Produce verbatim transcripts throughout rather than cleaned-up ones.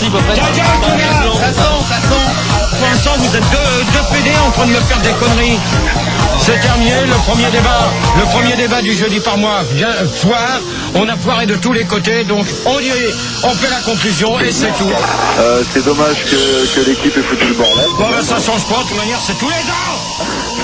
principe en fait. Tiens, tiens, tiens, ça sent, ça sent. Pour l'instant, vous êtes deux, deux P D en train de me faire des conneries. C'est terminé, le premier débat, le premier débat du jeudi par mois, vient foire. On a foiré de tous les côtés, donc on dit, on fait la conclusion et c'est tout. Euh, c'est dommage que, que l'équipe ait foutu le bordel. Bon, ben, ça change pas, de toute manière, c'est tous les ans.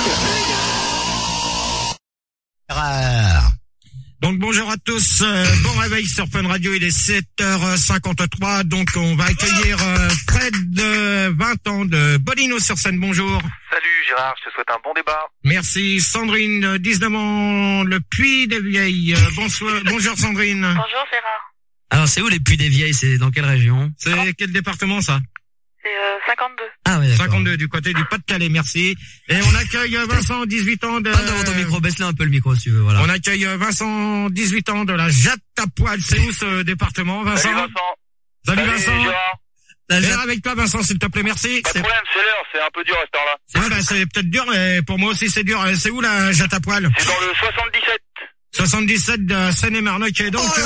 Donc bonjour à tous, euh, bon réveil sur Fun Radio, il est sept heures cinquante-trois, donc on va accueillir euh, Fred, de vingt ans, de Bodino sur scène, bonjour. Salut Gérard, je te souhaite un bon débat. Merci. Sandrine, dix-neuf ans, le Puy des Vieilles, euh, bonsoir, bonjour Sandrine. Bonjour Gérard. Alors c'est où les Puy des Vieilles, c'est dans quelle région? C'est oh. Quel département ça? C'est euh, cinquante-deux. Ah ouais, d'accord. cinquante-deux, du côté du Pas-de-Calais, merci. Et on accueille Vincent, dix-huit ans de... Parle devant ton micro, baisse-le un peu le micro si tu veux, voilà. On accueille Vincent, dix-huit ans de la Jatte à Poil. C'est où ce département, Vincent? Salut Vincent. Salut, Salut Vincent. Gérard. Et Jatte... avec toi Vincent, s'il te plaît, merci. Pas de problème, c'est l'heure, c'est un peu dur à cette heure-là. Ouais, bah, c'est peut-être dur, mais pour moi aussi c'est dur. C'est où la Jatte à Poil? C'est dans le soixante-dix-sept. soixante-dix-sept de Seine-et-Marne, ok, donc... Oh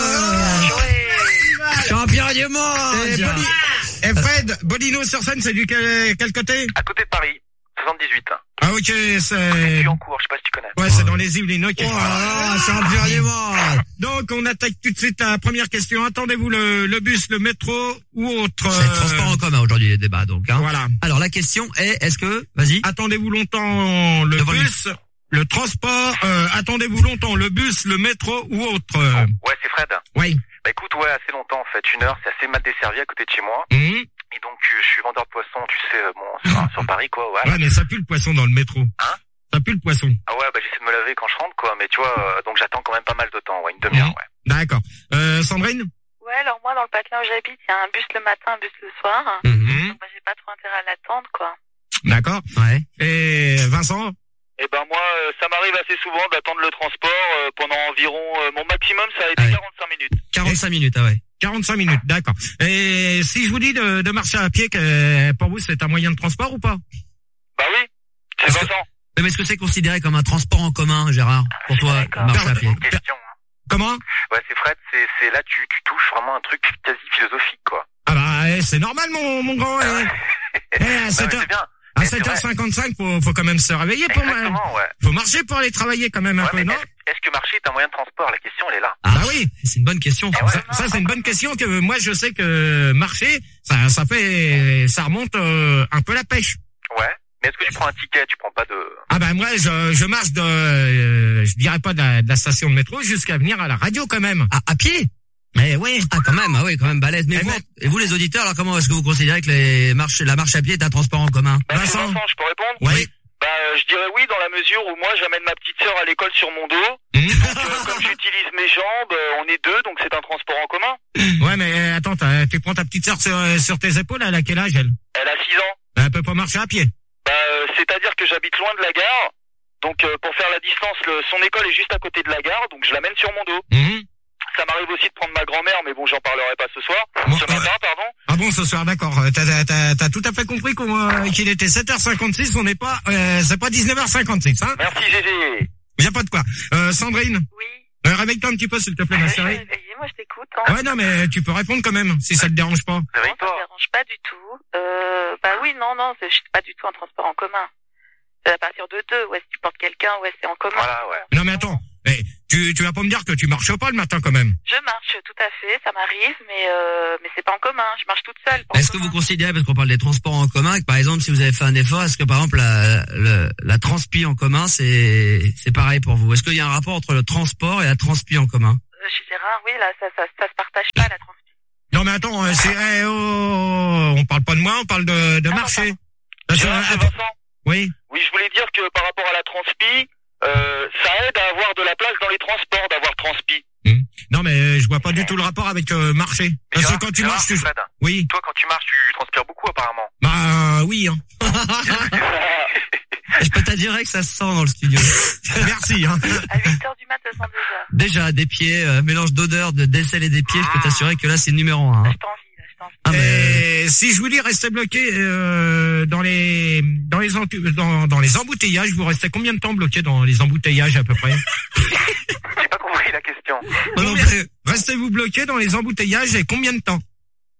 euh... champion du monde. Et, Boli... Et Fred, Bodino sur scène, c'est du quel, quel côté? À côté de Paris, soixante-dix-huit. Ah ok, c'est... Je en cours, je sais pas si tu connais. Ouais, c'est dans les Yvelines, ok. Oh là là, champion du monde. Donc, on attaque tout de suite la première question. Attendez-vous le, le bus, le métro ou autre? C'est transport en commun aujourd'hui les débats, donc. Hein. Voilà. Alors la question est, est-ce que, vas-y. Attendez-vous longtemps le Devant bus, le transport, euh, attendez-vous longtemps le bus, le métro ou autre? Oh, ouais, c'est Fred. Oui. Bah écoute, ouais, assez longtemps en fait, une heure, c'est assez mal desservi à côté de chez moi. Mmh. Et donc, euh, je suis vendeur de poissons, tu sais, euh, bon, sur, sur Paris quoi, ouais. Ouais, mais ça pue le poisson dans le métro. Hein? Ça pue le poisson. Ah ouais, bah j'essaie de me laver quand je rentre quoi, mais tu vois, euh, donc j'attends quand même pas mal de temps, ouais, une demi-heure, mmh. ouais. D'accord. Euh, Sandrine? Ouais, alors moi, dans le patelin où j'habite, il y a un bus le matin, un bus le soir. Mmh. Donc, moi, j'ai pas trop intérêt à l'attendre, quoi. D'accord. Ouais. Et Vincent? Eh ben moi, euh, ça m'arrive assez souvent d'attendre le transport euh, pendant environ... Euh, mon maximum, ça a été ah ouais. quarante-cinq minutes. quarante-cinq minutes, ah ouais. quarante-cinq minutes, d'accord. Et si je vous dis de, de marcher à pied, que pour vous, c'est un moyen de transport ou pas? Bah oui, c'est Est-ce que- Vincent. Mais est-ce que c'est considéré comme un transport en commun, Gérard, pour toi, D'accord. marcher à pied? Une question. Hein. Comment? Ouais, c'est Fred, c'est, c'est là tu, tu touches vraiment un truc quasi philosophique, quoi. Ah bah, eh, c'est normal, mon, mon grand. Eh. Eh, à Ouais, sept mais heures, c'est bien. à Mais c'est sept heures vrai. cinquante-cinq, faut, faut quand même se réveiller pour moi. Exactement, ouais. Faut marcher pour aller travailler quand même un Ouais, peu, mais non? est-ce, est-ce que marcher est un moyen de transport? La question, elle est là. Ah, Bah oui. C'est une bonne question. Eh ça. ouais. Ça, ça, c'est une bonne question que moi, je sais que marcher, ça, ça fait, ça remonte euh, un peu la pêche. Ouais. Mais est-ce que tu prends un ticket? Tu prends pas de... Ah bah moi, je, je marche de, euh, je dirais pas de la, de la station de métro jusqu'à venir à la radio quand même. Ah, à pied? Mais oui. Ah, quand même, ah oui, quand même balèze. Mais Eh vous, ben- et vous, les auditeurs, alors comment est-ce que vous considérez que les marches, la marche à pied est un transport en commun? Bah, c'est Vincent. Vincent, je peux répondre? Oui. Bah, euh, je dirais oui dans la mesure où moi, j'amène ma petite sœur à l'école sur mon dos. Mmh. Donc, euh, comme j'utilise mes jambes, euh, on est deux, donc c'est un transport en commun. Ouais, mais euh, attends, t'as- tu prends ta petite sœur sur, euh, sur tes épaules, elle a quel âge, elle? Elle a six ans. Elle peut pas marcher à pied. Bah, euh, c'est-à-dire que j'habite loin de la gare. Donc, euh, pour faire la distance, le, son école est juste à côté de la gare, donc je l'amène sur mon dos. Mmh. Ça m'arrive aussi de prendre ma grand-mère, mais bon, j'en parlerai pas ce soir. Bon, ce euh, matin, pardon. Ah bon, ce soir, d'accord. Euh, T'as, t'as, t'as, t'as tout à fait compris qu'on, euh, qu'il était sept heures cinquante-six, on n'est pas, euh, c'est pas dix-neuf heures cinquante-six, hein? Merci, Gégé. Y a pas de quoi. Euh, Sandrine, Oui. euh, réveille-toi un petit peu, s'il te plaît, ma Ouais, je suis chérie. réveillée, moi, je t'écoute. Hein. Ouais, non, mais tu peux répondre quand même, si ça te dérange pas. Non, ça me Réveille-toi. dérange pas du tout. Euh, bah oui, non, non, c'est, je suis pas du tout en transport en commun. C'est à partir de deux, ouais, si tu portes quelqu'un, ouais, c'est en commun. Voilà, ouais. Non, mais attends. Eh, tu, tu vas pas me dire que tu marches pas le matin quand même. Je marche, tout à fait, ça m'arrive, mais euh, mais c'est pas en commun, je marche toute seule. pas en Est-ce que commun. vous considérez, parce qu'on parle des transports en commun, que par exemple, si vous avez fait un effort, est-ce que par exemple la, la, la transpi en commun, c'est c'est pareil pour vous? Est-ce qu'il y a un rapport entre le transport et la transpi en commun? Euh, Chez Gérard, oui, là, ça, ça, ça se partage pas, la transpi. Non, mais attends, euh, c'est, eh, oh, oh, on parle pas de moi, on parle de, de Ah, marcher. pardon. Parce que, Gérard, c'est attends, Vincent. oui. Oui, je voulais dire que par rapport à la transpi, euh, ça aide à avoir de la place dans les transports d'avoir transpi. Hmm. Non, mais euh, je vois pas du tout le rapport avec euh, marcher. Parce Gérard, que quand tu Gérard, marches, tu... Fred, Oui. toi, quand tu marches, tu transpires beaucoup, apparemment. Bah, euh, oui, hein. Je peux t'assurer que ça se sent dans le studio. Merci, hein. À huit heures du mat, ça sent déjà. Déjà, des pieds, euh, mélange d'odeur, de d'aisselle et des pieds, je peux t'assurer que là, c'est le numéro un. Hein. Je t'envie, là, je t'envie. Ah, mais... Et si je vous dis rester bloqué euh, dans les dans les entu- dans, dans les embouteillages, vous restez combien de temps bloqué dans les embouteillages à peu près? J'ai pas compris la question. Moi non Combien- plus. Restez-vous bloqué dans les embouteillages et combien de temps?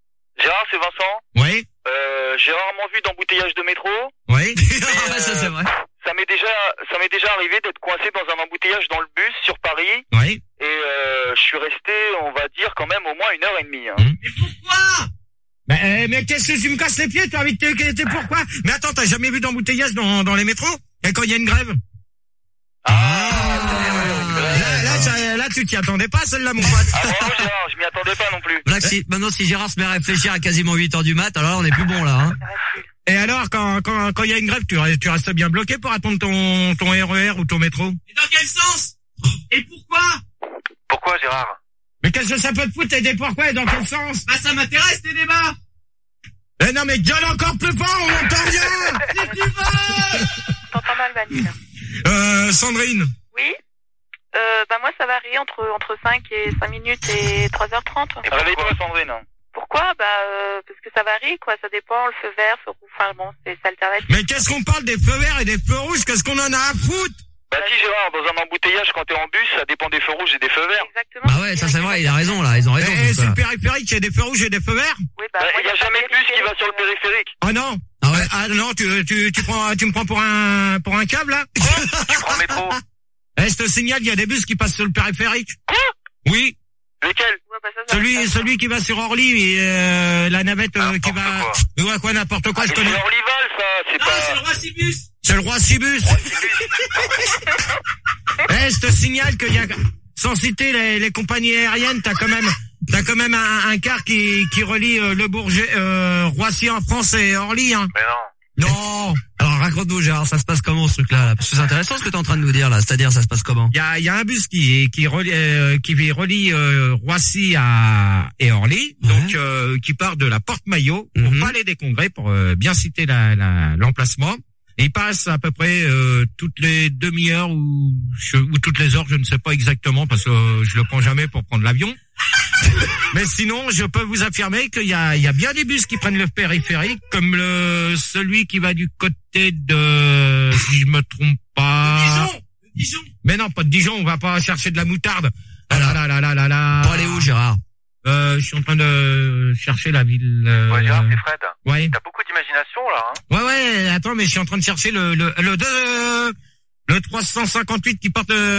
Gérard, c'est Vincent. Oui. Euh, j'ai rarement vu d'embouteillage de métro. Oui. Ah, euh, ça c'est vrai. Ça m'est déjà, ça m'est déjà arrivé d'être coincé dans un embouteillage dans le bus sur Paris. Oui. Et euh, je suis resté, on va dire, quand même au moins une heure et demie. Hein. Mmh. Mais pourquoi? Mais, euh, mais qu'est-ce que tu me casses les pieds, toi, avec tes, tes pourquoi? Mais attends, t'as jamais vu d'embouteillage dans, dans les métros? Et quand il y a une grève? Ah, Là, là, ça- là, tu t'y attendais pas, celle-là, mon pote. Ah bravo Gérard, je m'y attendais pas non plus. Là, si, maintenant, si Gérard se met à réfléchir à quasiment huit heures du mat, alors là, on est plus bon, là, hein. Et alors, quand, quand, quand il y a une grève, tu, tu restes bien bloqué pour attendre ton, ton R E R ou ton métro? Et dans quel sens? Et pourquoi? Pourquoi Gérard? Mais qu'est-ce que ça peut te foutre, t'aider pourquoi et dans quel sens? Bah, ça m'intéresse, tes débats. Eh non, mais gueule encore plus fort, on entend rien! Si tu veux! T'entends mal, Vanille. Euh, Sandrine. Oui. Euh, bah moi, ça varie entre entre cinq et cinq minutes et trois heures trente. Et réveille-toi Sandrine. Pourquoi? Bah euh, parce que ça varie, quoi. Ça dépend, le feu vert, feu rouge, enfin bon, c'est ça alternatif. Mais qu'est-ce qu'on parle des feux verts et des feux rouges? Qu'est-ce qu'on en a à foutre? Bah si Gérard, dans un embouteillage, quand t'es en bus, ça dépend des feux rouges et des feux verts. Exactement. Bah ouais, ça c'est vrai, il a raison, là, ils ont raison. Et tout sur ça. le périphérique, il y a des feux rouges et des feux verts? Oui, bah, Bah, moi, il y a pas jamais de bus qui va périphérique, sur le périphérique. Oh non. Ah ouais? Ah non, tu, tu, tu prends, tu me prends pour un, pour un câble, là? Tu prends le métro. Eh, je te signale, il y a des bus qui passent sur le périphérique. Quoi? Oui. Lesquels? Ouais, bah, ça, ça Celui, va. celui qui va sur Orly et, euh, la navette, euh, qui N'importe va, quoi. ouais, quoi, n'importe quoi, Ah, je mais c'est connais. Orlyval ça, c'est pas... roi Cibus. C'est le roi Cibus. Eh, je te signale qu'il y a, sans citer les, les compagnies aériennes, t'as quand même, t'as quand même un, un car qui, qui relie euh, le Bourget, euh, Roissy en France et Orly, hein. Mais non. Non. Alors, raconte-nous, Gérard, ça se passe comment, ce truc-là, là? Parce que c'est intéressant ce que t'es en train de nous dire, là. C'est-à-dire, ça se passe comment? Il y a, il y a un bus qui, qui relie, euh, qui relie euh, Roissy à et Orly, Ouais. donc euh, qui part de la Porte Maillot au Mhm. Palais des Congrès pour euh, bien citer la, la, l'emplacement. Et il passe à peu près euh, toutes les demi-heures ou, je- ou toutes les heures, je ne sais pas exactement parce que euh, je le prends jamais pour prendre l'avion. Mais sinon, je peux vous affirmer qu'il y a, il y a bien des bus qui prennent le périphérique, comme le celui qui va du côté de, si je me trompe pas. Dijon! Dijon! Mais non, pas de Dijon, on va pas chercher de la moutarde. Ah là là là là là là. Pour aller où, Gérard? Euh, je suis en train de chercher la ville. Euh... Ouais Gérard, c'est Fred. Ouais. T'as beaucoup d'imagination là, hein. Ouais, ouais, attends, mais je suis en train de chercher le, le, le, deux, le trois cent cinquante-huit qui porte, euh,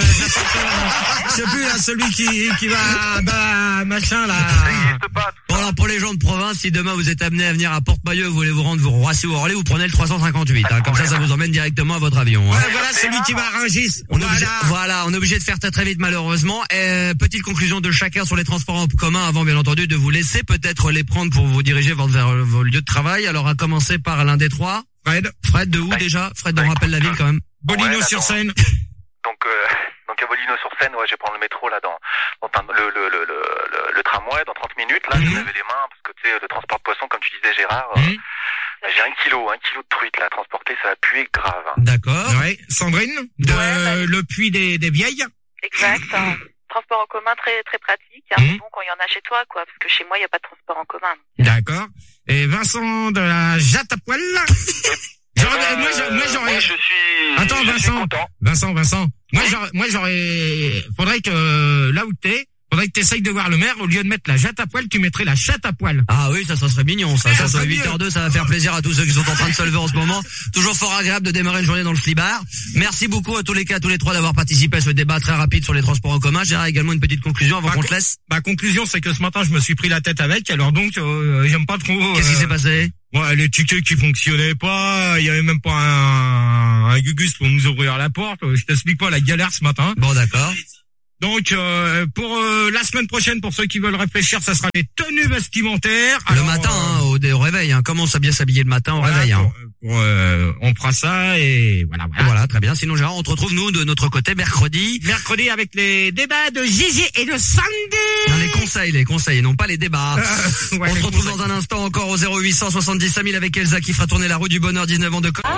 je sais plus, là, celui qui, qui va, bah, machin, là. Ça n'existe pas. Bon, alors, pour les gens de province, si demain vous êtes amené à venir à Port-Maillot et vous voulez vous rendre vous Roissy ou Orly, vous prenez le trois cent cinquante-huit, hein. Comme ça, ça vous emmène directement à votre avion, hein. Ouais, voilà, celui qui va à Rungis. On est obligé, Voilà. voilà, on est obligé de faire très très vite malheureusement. Et, petite conclusion de chacun sur les transports en commun avant bien entendu de vous laisser peut-être les prendre pour vous diriger vers, vers vos lieux de travail. Alors à commencer par l'un des trois. Fred. Fred de où déjà? Fred, on rappelle la ville quand même. Bolino-sur-Seine. Donc, euh, donc à Bolino-sur-Seine, ouais, je vais prendre le métro là dans, dans un- le, le, le, le, le, le tramway dans trente minutes. Là, je vais Mhm. laver les mains parce que tu sais, le transport de poisson, comme tu disais Gérard, euh, Mhm. j'ai un kilo, un kilo de truite là, à transporter, ça va puer grave. hein. D'accord. Ouais. Sandrine. De, Ouais, bah- le puits des, des vieilles. Exact. hein. Transport en commun très très pratique. Hein. Mhm. Bon, quand il y en a chez toi, quoi, parce que chez moi, il n'y a pas de transport en commun. D'accord. Et Vincent de la Jatte à poil. J'aurais, Euh, moi, j'aurais, moi, j'aurais, moi, je suis, Attends, je suis Vincent. content. Vincent, Vincent. Moi, j'aurais, moi, j'aurais, faudrait que, là où t'es, faudrait que t'essayes de voir le maire, au lieu de mettre la jatte à poil, tu mettrais la chatte à poil. Ah oui, ça, ça serait mignon, ça. Ça, Ça ça serait huit heures deux, ça va faire plaisir à tous ceux qui sont en train de se lever en ce moment. Toujours fort agréable de démarrer une journée dans le flibard. Merci beaucoup à tous les cas, à tous les trois d'avoir participé à ce débat très rapide sur les transports en commun. J'ai également une petite conclusion avant Bah, qu'on co- te laisse. Ma conclusion, c'est que ce matin, je me suis pris la tête avec, alors donc, euh, j'aime pas trop. Qu'est-ce qui euh, s'est passé? Ouais, les tickets qui fonctionnaient pas, il y avait même pas un, un gugus pour nous ouvrir la porte. Je t'explique pas la galère ce matin. Bon, d'accord. Donc, euh, pour euh, la semaine prochaine, pour ceux qui veulent réfléchir, ça sera les tenues vestimentaires. Le Alors, matin, euh, hein, au, au réveil, hein. Comment ça bien s'habiller le matin au voilà, réveil, hein. pour- pour, euh, on fera ça et voilà, voilà. Voilà, très bien. Sinon, Gérard, on te retrouve, nous, de notre côté, mercredi. Mercredi avec les débats de Gigi et de Sandy. Non, les conseils, les conseils, non pas les débats. Euh, ouais, On se les retrouve conseils. dans un instant encore au zéro huit cent soixante-dix cinq mille avec Elsa qui fera tourner la roue du bonheur, dix-neuf ans de co-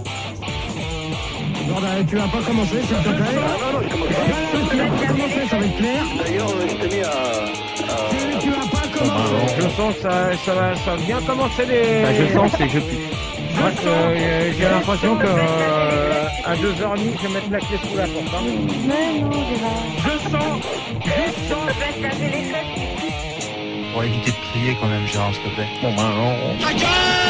Bon, bah, tu vas pas commencer, s'il te plaît. Non, non, je commence. Tu vas pas commencer, ça va être clair. D'ailleurs, euh, je t'ai mis à... à... Tu vas pas commencer. Je sens que ça, ça va, ça va bien commencer les. Bah, je sens, c'est que je pue. Moi, euh, j'ai l'impression que euh, à deux heures trente, je vais mettre la clé sous la porte. Hein. Mais non, Gérard. Je sens, je sens. pour éviter de crier quand même, Gérard, s'il te plaît. Bon ben, on...